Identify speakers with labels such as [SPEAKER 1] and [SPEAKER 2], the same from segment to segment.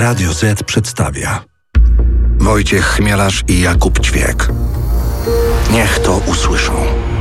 [SPEAKER 1] Radio Z przedstawia
[SPEAKER 2] Wojciech Chmielarz i Jakub Ćwiek. Niech to usłyszą.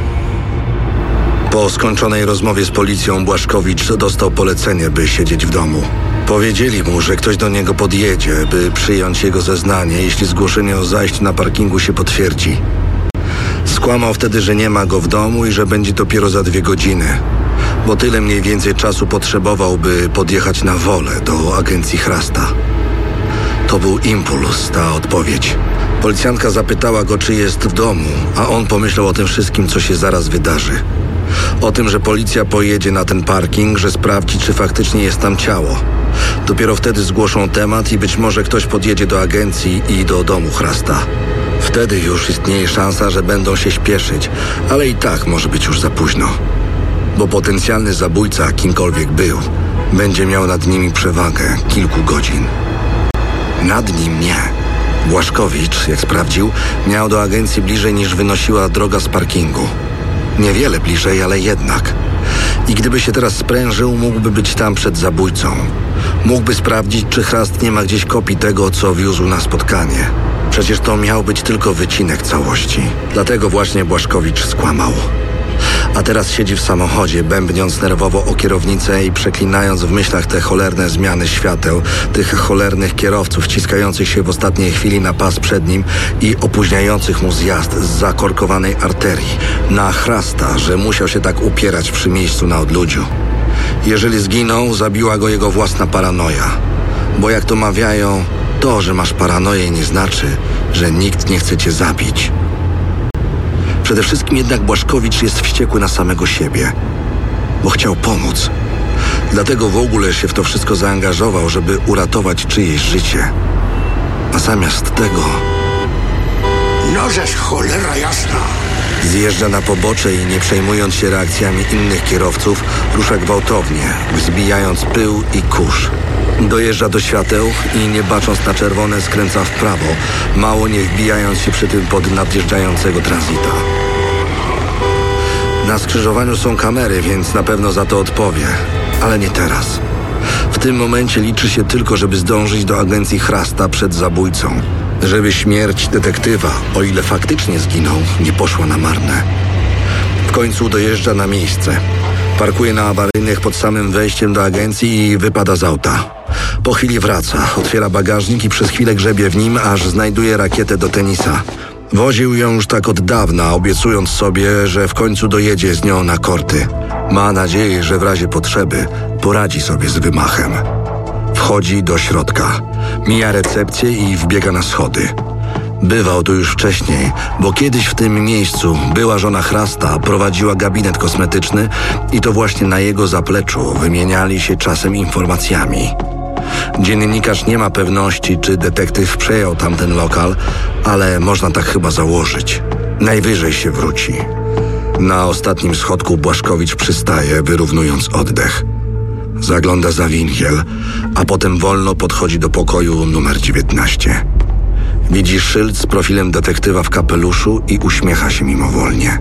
[SPEAKER 2] Po skończonej rozmowie z policją Błaszkowicz dostał polecenie, by siedzieć w domu. Powiedzieli mu, że ktoś do niego podjedzie, by przyjąć jego zeznanie, jeśli zgłoszenie o zajściu na parkingu się potwierdzi. Skłamał wtedy, że nie ma go w domu i że będzie dopiero za 2 godziny, bo tyle mniej więcej czasu potrzebował, by podjechać na Wolę do agencji Chrasta. To był impuls, ta odpowiedź. Policjantka zapytała go, czy jest w domu, a on pomyślał o tym wszystkim, co się zaraz wydarzy. O tym, że policja pojedzie na ten parking, że sprawdzi, czy faktycznie jest tam ciało. Dopiero wtedy zgłoszą temat i być może ktoś podjedzie do agencji i do domu Chrasta. Wtedy już istnieje szansa, że będą się śpieszyć, ale i tak może być już za późno. Bo potencjalny zabójca, kimkolwiek był, będzie miał nad nimi przewagę kilku godzin. Nad nim nie. Błaszkowicz, jak sprawdził, miał do agencji bliżej niż wynosiła droga z parkingu. Niewiele bliżej, ale jednak. I gdyby się teraz sprężył, mógłby być tam przed zabójcą. Mógłby sprawdzić, czy Chrast nie ma gdzieś kopii tego, co wiózł na spotkanie. Przecież to miał być tylko wycinek całości. Dlatego właśnie Błaszkowicz skłamał. A teraz siedzi w samochodzie, bębniąc nerwowo o kierownicę i przeklinając w myślach te cholerne zmiany świateł, tych cholernych kierowców wciskających się w ostatniej chwili na pas przed nim i opóźniających mu zjazd z zakorkowanej arterii. Na Chrasta, że musiał się tak upierać przy miejscu na odludziu. Jeżeli zginął, zabiła go jego własna paranoja. Bo jak to mawiają, to, że masz paranoję, nie znaczy, że nikt nie chce cię zabić. Przede wszystkim jednak Błaszkowicz jest wściekły na samego siebie, bo chciał pomóc. Dlatego w ogóle się w to wszystko zaangażował, żeby uratować czyjeś życie. A zamiast tego...
[SPEAKER 3] No żeż cholera jasna!
[SPEAKER 2] Zjeżdża na pobocze i nie przejmując się reakcjami innych kierowców, rusza gwałtownie, wzbijając pył i kurz. Dojeżdża do świateł i nie bacząc na czerwone skręca w prawo, mało nie wbijając się przy tym pod nadjeżdżającego tranzyta. Na skrzyżowaniu są kamery, więc na pewno za to odpowie, ale nie teraz. W tym momencie liczy się tylko, żeby zdążyć do agencji Chrasta przed zabójcą. Żeby śmierć detektywa, o ile faktycznie zginął, nie poszła na marne. W końcu dojeżdża na miejsce. Parkuje na awaryjnych pod samym wejściem do agencji i wypada z auta. Po chwili wraca, otwiera bagażnik i przez chwilę grzebie w nim, aż znajduje rakietę do tenisa. Woził ją już tak od dawna, obiecując sobie, że w końcu dojedzie z nią na korty. Ma nadzieję, że w razie potrzeby poradzi sobie z wymachem. Wchodzi do środka, mija recepcję i wbiega na schody. Bywał tu już wcześniej, bo kiedyś w tym miejscu była żona Chrasta prowadziła gabinet kosmetyczny i to właśnie na jego zapleczu wymieniali się czasem informacjami. Dziennikarz nie ma pewności, czy detektyw przejął tamten lokal, ale można tak chyba założyć. Najwyżej się wróci. Na ostatnim schodku Błaszkowicz przystaje, wyrównując oddech. Zagląda za winkiel, a potem wolno podchodzi do pokoju numer 19. Widzi szyld z profilem detektywa w kapeluszu i uśmiecha się mimowolnie.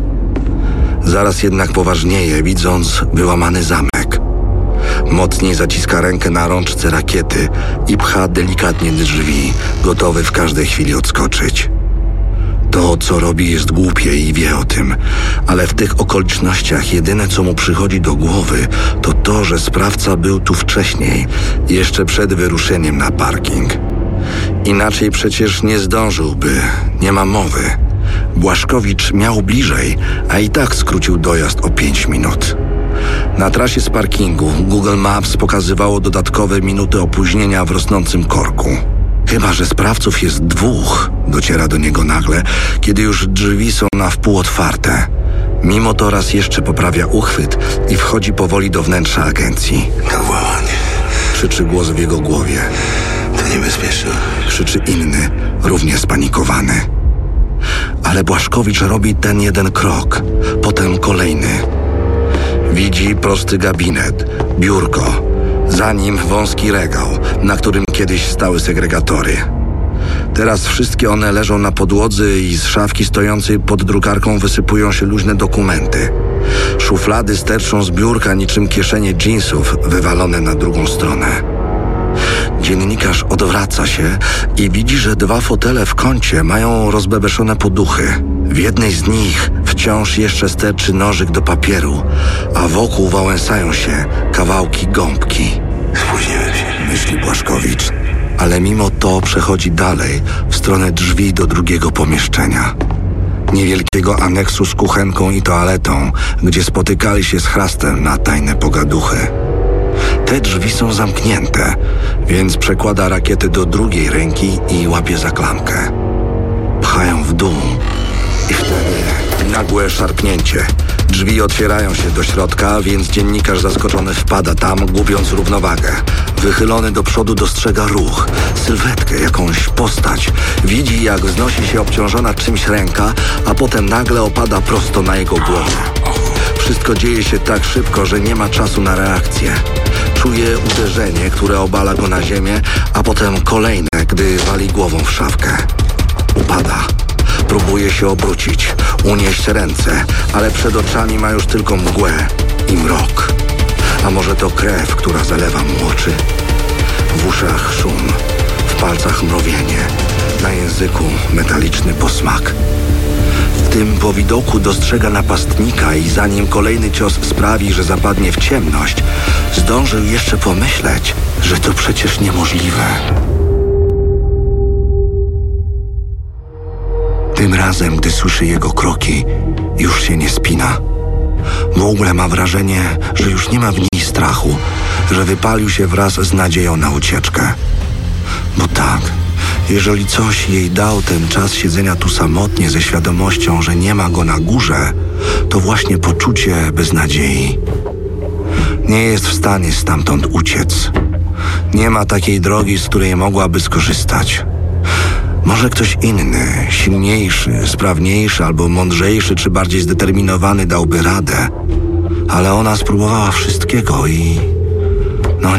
[SPEAKER 2] Zaraz jednak poważnieje, widząc wyłamany zamek. Mocniej zaciska rękę na rączce rakiety i pcha delikatnie drzwi, gotowy w każdej chwili odskoczyć. To, co robi, jest głupie i wie o tym, ale w tych okolicznościach jedyne, co mu przychodzi do głowy, to to, że sprawca był tu wcześniej, jeszcze przed wyruszeniem na parking. Inaczej przecież nie zdążyłby, nie ma mowy. Błaszkowicz miał bliżej, a i tak skrócił dojazd o 5 minut. Na trasie z parkingu Google Maps pokazywało dodatkowe minuty opóźnienia w rosnącym korku. Chyba że sprawców jest 2, dociera do niego nagle, kiedy już drzwi są na wpół otwarte. Mimo to raz jeszcze poprawia uchwyt i wchodzi powoli do wnętrza agencji.
[SPEAKER 3] Kawan,
[SPEAKER 2] Krzyczy głos w jego głowie.
[SPEAKER 3] to niebezpieczne.
[SPEAKER 2] Krzyczy inny, równie spanikowany. Ale Błaszkowicz robi ten jeden krok, potem kolejny. Widzi prosty gabinet, biurko, za nim wąski regał, na którym kiedyś stały segregatory. Teraz wszystkie one leżą na podłodze i z szafki stojącej pod drukarką wysypują się luźne dokumenty. Szuflady sterczą z biurka niczym kieszenie dżinsów wywalone na drugą stronę. dziennikarz odwraca się i widzi, że 2 fotele w kącie mają rozbebeszone poduchy. W jednej z nich wciąż jeszcze sterczy nożyk do papieru, a wokół wałęsają się kawałki gąbki.
[SPEAKER 3] Spóźniłem się.
[SPEAKER 2] Myśli Błaszkowicz, ale mimo to przechodzi dalej w stronę drzwi do drugiego pomieszczenia. Niewielkiego aneksu z kuchenką i toaletą, gdzie spotykali się z Hrastem na tajne pogaduchy. Te drzwi są zamknięte, więc przekłada rakietę do drugiej ręki i łapie za klamkę. Pchają w dół i wtedy nagłe szarpnięcie. Drzwi otwierają się do środka, więc dziennikarz zaskoczony wpada tam, gubiąc równowagę. Wychylony do przodu dostrzega ruch, sylwetkę, jakąś postać. Widzi, jak wznosi się obciążona czymś ręka, a potem nagle opada prosto na jego głowę. Wszystko dzieje się tak szybko, że nie ma czasu na reakcję. Czuje uderzenie, które obala go na ziemię, a potem kolejne, gdy wali głową w szafkę. Upada. Próbuje się obrócić, unieść ręce, ale przed oczami ma już tylko mgłę i mrok. A może to krew, która zalewa mu oczy? W uszach szum, w palcach mrowienie, na języku metaliczny posmak. W tym powidoku dostrzega napastnika i zanim kolejny cios sprawi, że zapadnie w ciemność, zdążył jeszcze pomyśleć, że to przecież niemożliwe. Tym razem, gdy słyszy jego kroki, już się nie spina. W ogóle ma wrażenie, że już nie ma w niej strachu, że wypalił się wraz z nadzieją na ucieczkę. Bo tak, jeżeli coś jej dał ten czas siedzenia tu samotnie ze świadomością, że nie ma go na górze, to właśnie poczucie beznadziei. Nie jest w stanie stamtąd uciec. Nie ma takiej drogi, z której mogłaby skorzystać. Może ktoś inny, silniejszy, sprawniejszy albo mądrzejszy czy bardziej zdeterminowany dałby radę, ale ona spróbowała wszystkiego i... no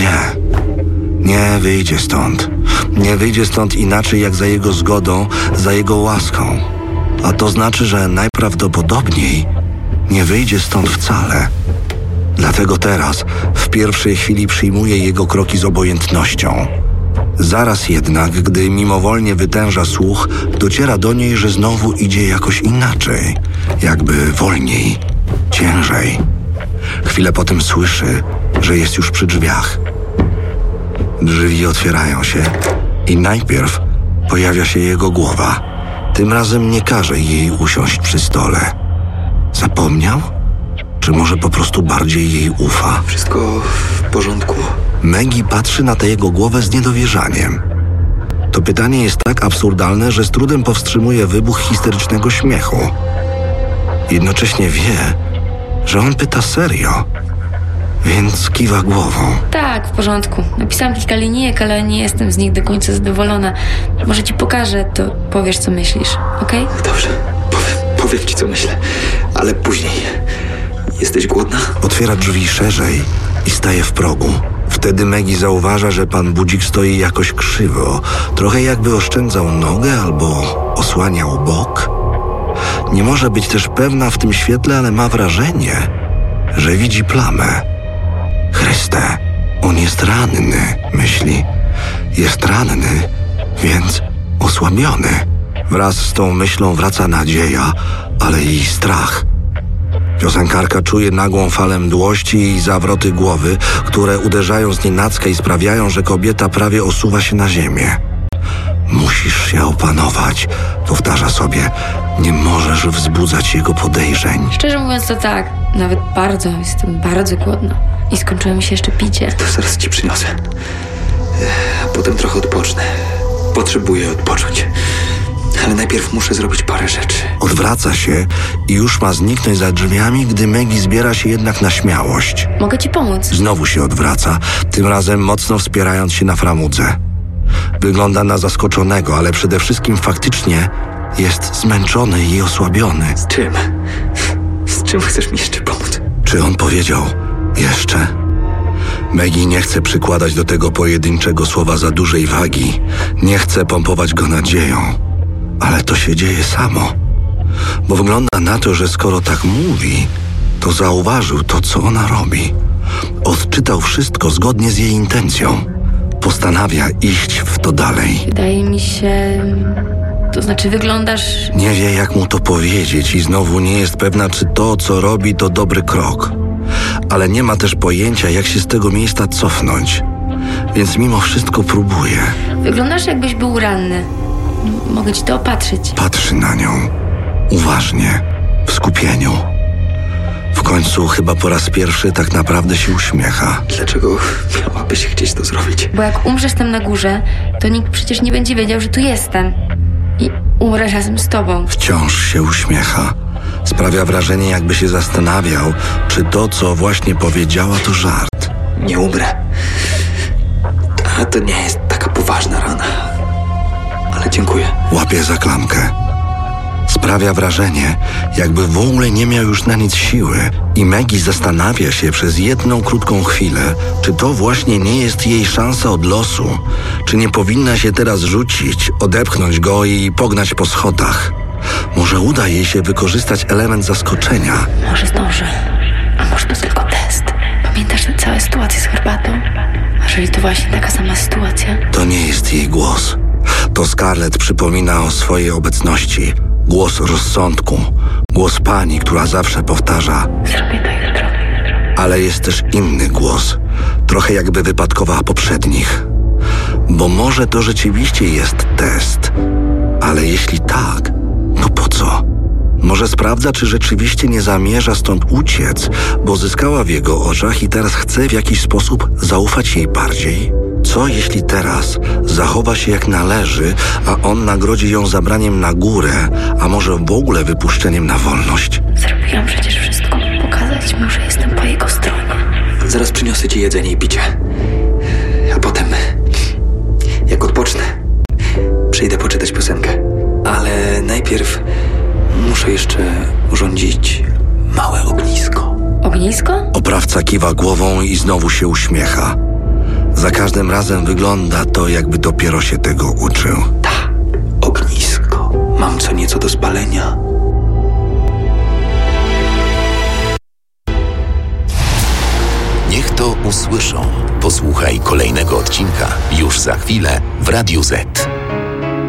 [SPEAKER 2] nie wyjdzie stąd. Nie wyjdzie stąd inaczej jak za jego zgodą, za jego łaską. A to znaczy, że najprawdopodobniej nie wyjdzie stąd wcale. Dlatego teraz, w pierwszej chwili przyjmuje jego kroki z obojętnością. Zaraz jednak, gdy mimowolnie wytęża słuch, dociera do niej, że znowu idzie jakoś inaczej, jakby wolniej, ciężej. Chwilę potem słyszy, że jest już przy drzwiach. Drzwi otwierają się i najpierw pojawia się jego głowa. Tym razem nie każe jej usiąść przy stole. Zapomniał? Czy może po prostu bardziej jej ufa?
[SPEAKER 4] Wszystko w porządku.
[SPEAKER 2] Maggie patrzy na tę jego głowę z niedowierzaniem. To pytanie jest tak absurdalne, że z trudem powstrzymuje wybuch histerycznego śmiechu. Jednocześnie wie, że on pyta serio, więc kiwa głową.
[SPEAKER 5] Tak, w porządku. Napisałam kilka linijek, ale nie jestem z nich do końca zadowolona. Może ci pokażę, to powiesz, co myślisz, okej?
[SPEAKER 4] Dobrze, powiem ci, co myślę, ale później. Jesteś głodna?
[SPEAKER 2] Otwiera drzwi szerzej i staje w progu. Wtedy Maggie zauważa, że pan Budzik stoi jakoś krzywo, trochę jakby oszczędzał nogę albo osłaniał bok. Nie może być też pewna w tym świetle, ale ma wrażenie, że widzi plamę. Chryste, on jest ranny, myśli. Jest ranny, więc osłabiony. Wraz z tą myślą wraca nadzieja, ale i strach. Piosenkarka czuje nagłą falę mdłości i zawroty głowy, które uderzają znienacka i sprawiają, że kobieta prawie osuwa się na ziemię. Musisz się opanować, powtarza sobie. Nie możesz wzbudzać jego podejrzeń.
[SPEAKER 5] Szczerze mówiąc to tak, nawet jestem bardzo głodna. I skończyło mi się jeszcze picie.
[SPEAKER 4] To zaraz ci przyniosę. Potem trochę odpocznę. Potrzebuję odpocząć. Ale najpierw muszę zrobić parę rzeczy.
[SPEAKER 2] Odwraca się i już ma zniknąć za drzwiami, gdy Maggie zbiera się jednak na śmiałość.
[SPEAKER 5] Mogę ci pomóc.
[SPEAKER 2] Znowu się odwraca, tym razem mocno wspierając się na framudze. Wygląda na zaskoczonego, ale przede wszystkim faktycznie jest zmęczony i osłabiony.
[SPEAKER 4] Z czym? Z czym chcesz mi jeszcze pomóc?
[SPEAKER 2] Czy on powiedział jeszcze? Maggie nie chce przykładać do tego pojedynczego słowa za dużej wagi. Nie chce pompować go nadzieją. Ale to się dzieje samo. Bo wygląda na to, że skoro tak mówi, to zauważył to, co ona robi. Odczytał wszystko zgodnie z jej intencją. postanawia iść w to dalej.
[SPEAKER 5] Wydaje mi się... To znaczy wyglądasz...
[SPEAKER 2] Nie wie, jak mu to powiedzieć i znowu nie jest pewna, czy to, co robi, to dobry krok. Ale nie ma też pojęcia, jak się z tego miejsca cofnąć. Więc mimo wszystko próbuje.
[SPEAKER 5] Wyglądasz, jakbyś był ranny. Mogę ci to opatrzyć.
[SPEAKER 2] Patrzy na nią. Uważnie. W skupieniu. W końcu chyba po raz pierwszy tak naprawdę się uśmiecha.
[SPEAKER 4] Dlaczego miałabyś chcieć to zrobić?
[SPEAKER 5] Bo jak umrzesz tam na górze, to nikt przecież nie będzie wiedział, że tu jestem. I umrę razem z tobą.
[SPEAKER 2] Wciąż się uśmiecha. Sprawia wrażenie, jakby się zastanawiał, czy to, co właśnie powiedziała, to żart.
[SPEAKER 4] Nie umrę. A to nie jest taka poważna rana. Ale dziękuję.
[SPEAKER 2] Łapie za klamkę. Sprawia wrażenie, jakby w ogóle nie miał już na nic siły i Maggie zastanawia się przez jedną krótką chwilę, czy to właśnie nie jest jej szansa od losu, czy nie powinna się teraz rzucić, odepchnąć go i pognać po schodach. Może uda jej się wykorzystać element zaskoczenia.
[SPEAKER 5] Może zdążę. A może to tylko test. Pamiętasz tę całą sytuację z herbatą? A jeżeli to właśnie taka sama sytuacja?
[SPEAKER 2] To nie jest jej głos. To Scarlett przypomina o swojej obecności. Głos rozsądku. Głos pani, która zawsze powtarza:
[SPEAKER 5] Zrobię to jutro.
[SPEAKER 2] ale jest też inny głos. Trochę jakby wypadkowa poprzednich. Bo może to rzeczywiście jest test. Ale jeśli tak, to po co? Może sprawdza, czy rzeczywiście nie zamierza stąd uciec, bo zyskała w jego oczach i teraz chce w jakiś sposób zaufać jej bardziej? Co jeśli teraz zachowa się jak należy, a on nagrodzi ją zabraniem na górę, a może w ogóle wypuszczeniem na wolność?
[SPEAKER 5] Zrobiłam przecież wszystko, by pokazać mu, że jestem po jego stronie.
[SPEAKER 4] Zaraz przyniosę ci jedzenie i picie. A potem, jak odpocznę, przyjdę poczytać piosenkę. Ale najpierw muszę jeszcze urządzić małe ognisko.
[SPEAKER 5] Ognisko?
[SPEAKER 2] Oprawca kiwa głową i znowu się uśmiecha. Za każdym razem wygląda to, jakby dopiero się tego uczył.
[SPEAKER 4] Ognisko. Mam co nieco do spalenia.
[SPEAKER 6] Niech to usłyszą. Posłuchaj kolejnego odcinka już za chwilę w Radiu Z.